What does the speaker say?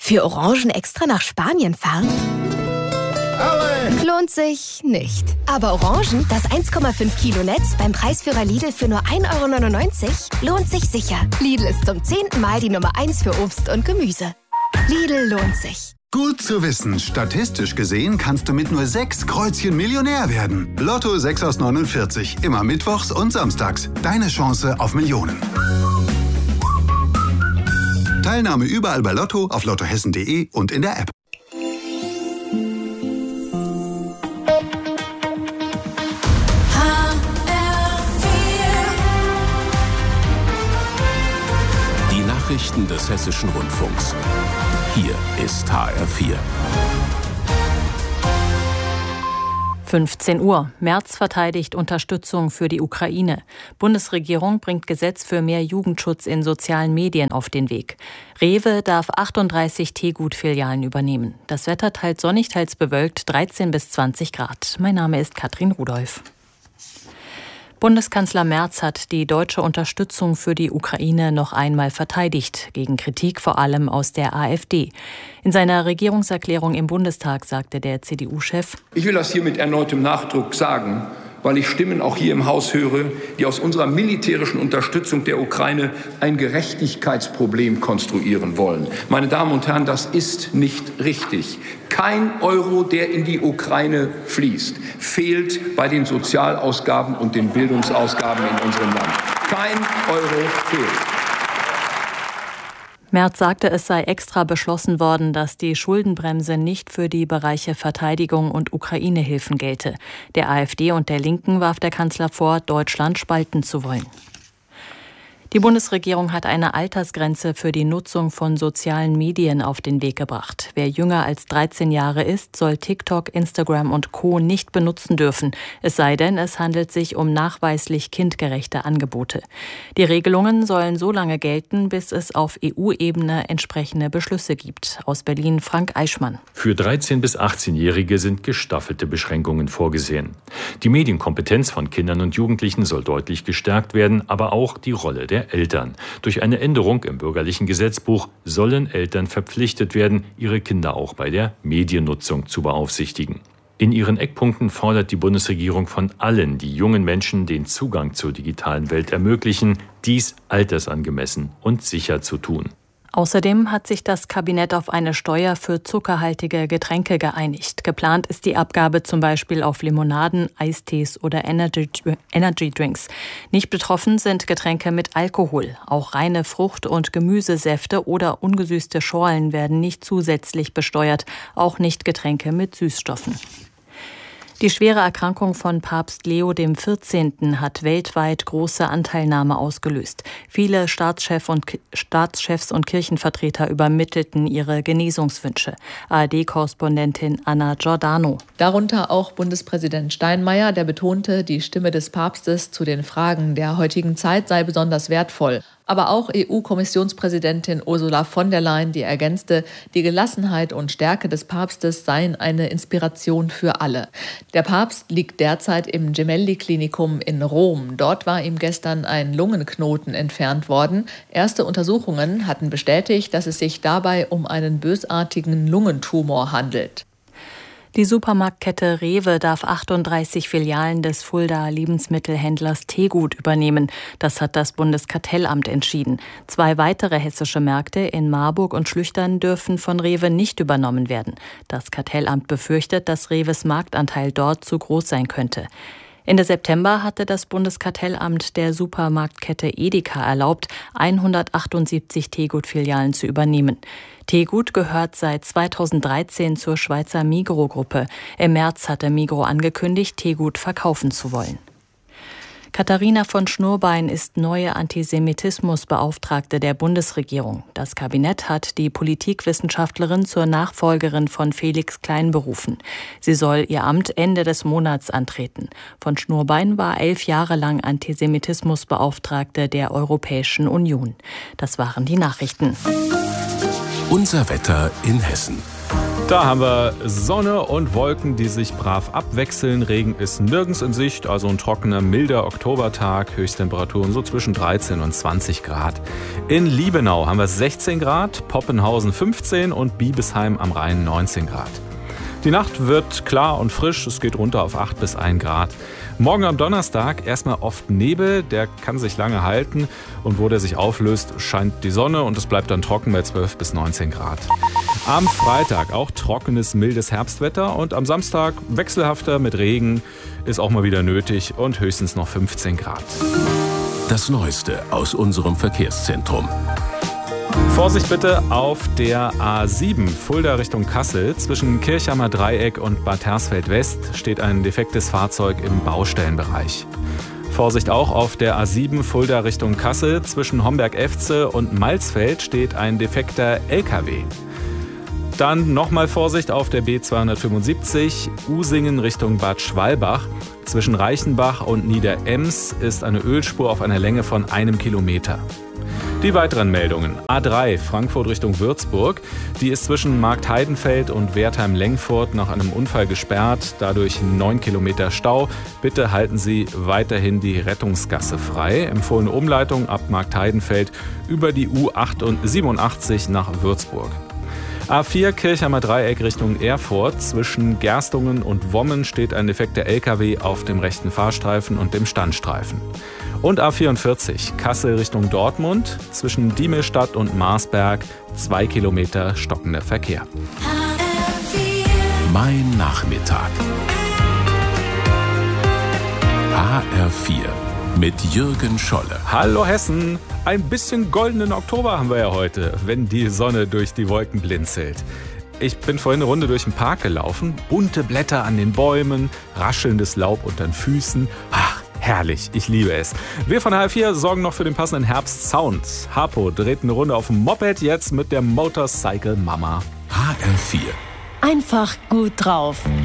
Für Orangen extra nach Spanien fahren? Lohnt sich nicht. Aber Orangen, das 1,5 Kilo Netz beim Preisführer Lidl für nur 1,99 € lohnt sich sicher. Lidl ist zum 10. Mal die Nummer 1 für Obst und Gemüse. Lidl lohnt sich. Gut zu wissen, statistisch gesehen kannst du mit nur 6 Kreuzchen Millionär werden. Lotto 6 aus 49, immer mittwochs und samstags. Deine Chance auf Millionen. Teilnahme überall bei Lotto, auf lottohessen.de und in der App. Die Nachrichten des Hessischen Rundfunks. Hier ist HR4. 15 Uhr. Merz verteidigt Unterstützung für die Ukraine. Bundesregierung bringt Gesetz für mehr Jugendschutz in sozialen Medien auf den Weg. Rewe darf 38 Tegut-Filialen übernehmen. Das Wetter teils sonnig, teils bewölkt, 13 bis 20 Grad. Mein Name ist Katrin Rudolph. Bundeskanzler Merz hat die deutsche Unterstützung für die Ukraine noch einmal verteidigt, gegen Kritik vor allem aus der AfD. In seiner Regierungserklärung im Bundestag sagte der CDU-Chef: Ich will das hier mit erneutem Nachdruck sagen, weil ich Stimmen auch hier im Haus höre, die aus unserer militärischen Unterstützung der Ukraine ein Gerechtigkeitsproblem konstruieren wollen. Meine Damen und Herren, das ist nicht richtig. Kein Euro, der in die Ukraine fließt, fehlt bei den Sozialausgaben und den Bildungsausgaben in unserem Land. Kein Euro fehlt. Merz sagte, es sei extra beschlossen worden, dass die Schuldenbremse nicht für die Bereiche Verteidigung und Ukraine-Hilfen gelte. Der AfD und der Linken warf der Kanzler vor, Deutschland spalten zu wollen. Die Bundesregierung hat eine Altersgrenze für die Nutzung von sozialen Medien auf den Weg gebracht. Wer jünger als 13 Jahre ist, soll TikTok, Instagram und Co. nicht benutzen dürfen. Es sei denn, es handelt sich um nachweislich kindgerechte Angebote. Die Regelungen sollen so lange gelten, bis es auf EU-Ebene entsprechende Beschlüsse gibt. Aus Berlin Frank Eichmann. Für 13- bis 18-Jährige sind gestaffelte Beschränkungen vorgesehen. Die Medienkompetenz von Kindern und Jugendlichen soll deutlich gestärkt werden, aber auch die Rolle der Eltern. Durch eine Änderung im bürgerlichen Gesetzbuch sollen Eltern verpflichtet werden, ihre Kinder auch bei der Mediennutzung zu beaufsichtigen. In ihren Eckpunkten fordert die Bundesregierung von allen, die jungen Menschen den Zugang zur digitalen Welt ermöglichen, dies altersangemessen und sicher zu tun. Außerdem hat sich das Kabinett auf eine Steuer für zuckerhaltige Getränke geeinigt. Geplant ist die Abgabe zum Beispiel auf Limonaden, Eistees oder Energy Drinks. Nicht betroffen sind Getränke mit Alkohol. Auch reine Frucht- und Gemüsesäfte oder ungesüßte Schorlen werden nicht zusätzlich besteuert, auch nicht Getränke mit Süßstoffen. Die schwere Erkrankung von Papst Leo XIV. Hat weltweit große Anteilnahme ausgelöst. Viele Staatschefs und Kirchenvertreter übermittelten ihre Genesungswünsche. ARD-Korrespondentin Anna Giordano. Darunter auch Bundespräsident Steinmeier, der betonte, die Stimme des Papstes zu den Fragen der heutigen Zeit sei besonders wertvoll. Aber auch EU-Kommissionspräsidentin Ursula von der Leyen, die ergänzte, die Gelassenheit und Stärke des Papstes seien eine Inspiration für alle. Der Papst liegt derzeit im Gemelli-Klinikum in Rom. Dort war ihm gestern ein Lungenknoten entfernt worden. Erste Untersuchungen hatten bestätigt, dass es sich dabei um einen bösartigen Lungentumor handelt. Die Supermarktkette Rewe darf 38 Filialen des Fuldaer Lebensmittelhändlers Tegut übernehmen. Das hat das Bundeskartellamt entschieden. 2 weitere hessische Märkte in Marburg und Schlüchtern dürfen von Rewe nicht übernommen werden. Das Kartellamt befürchtet, dass Rewes Marktanteil dort zu groß sein könnte. Ende September hatte das Bundeskartellamt der Supermarktkette Edeka erlaubt, 178 Tegut-Filialen zu übernehmen. Tegut gehört seit 2013 zur Schweizer Migros-Gruppe. Im März hatte Migros angekündigt, Tegut verkaufen zu wollen. Katharina von Schnurbein ist neue Antisemitismusbeauftragte der Bundesregierung. Das Kabinett hat die Politikwissenschaftlerin zur Nachfolgerin von Felix Klein berufen. Sie soll ihr Amt Ende des Monats antreten. Von Schnurbein war 11 Jahre lang Antisemitismusbeauftragte der Europäischen Union. Das waren die Nachrichten. Unser Wetter in Hessen. Da haben wir Sonne und Wolken, die sich brav abwechseln. Regen ist nirgends in Sicht, also ein trockener, milder Oktobertag. Höchsttemperaturen so zwischen 13 und 20 Grad. In Liebenau haben wir 16 Grad, Poppenhausen 15 und Biebesheim am Rhein 19 Grad. Die Nacht wird klar und frisch, es geht runter auf 8 bis 1 Grad. Morgen am Donnerstag erstmal oft Nebel, der kann sich lange halten und wo der sich auflöst, scheint die Sonne und es bleibt dann trocken bei 12 bis 19 Grad. Am Freitag auch trockenes, mildes Herbstwetter und am Samstag wechselhafter mit Regen, ist auch mal wieder nötig und höchstens noch 15 Grad. Das Neueste aus unserem Verkehrszentrum. Vorsicht bitte auf der A7 Fulda Richtung Kassel. Zwischen Kirchheimer Dreieck und Bad Hersfeld West steht ein defektes Fahrzeug im Baustellenbereich. Vorsicht auch auf der A7 Fulda Richtung Kassel. Zwischen Homberg-Efze und Malzfeld steht ein defekter LKW. Dann nochmal Vorsicht auf der B275 Usingen Richtung Bad Schwalbach. Zwischen Reichenbach und Niederems ist eine Ölspur auf einer Länge von 1 Kilometer. Die weiteren Meldungen. A3 Frankfurt Richtung Würzburg. Die ist zwischen Marktheidenfeld und Wertheim-Lengfurt nach einem Unfall gesperrt. Dadurch 9 Kilometer Stau. Bitte halten Sie weiterhin die Rettungsgasse frei. Empfohlene Umleitung ab Marktheidenfeld über die U87 nach Würzburg. A4 Kirchheimer Dreieck Richtung Erfurt. Zwischen Gerstungen und Wommen steht ein defekter LKW auf dem rechten Fahrstreifen und dem Standstreifen. Und A44 Kassel Richtung Dortmund. Zwischen Diemelstadt und Marsberg 2 Kilometer stockender Verkehr. Mein Nachmittag. HR4 mit Jürgen Scholle. Hallo Hessen! Ein bisschen goldenen Oktober haben wir ja heute, wenn die Sonne durch die Wolken blinzelt. Ich bin vorhin eine Runde durch den Park gelaufen. Bunte Blätter an den Bäumen, raschelndes Laub unter den Füßen. Ach, herrlich, ich liebe es. Wir von HR4 sorgen noch für den passenden Herbstsound. Harpo dreht eine Runde auf dem Moped, jetzt mit der Motorcycle Mama. HR4. Einfach gut drauf.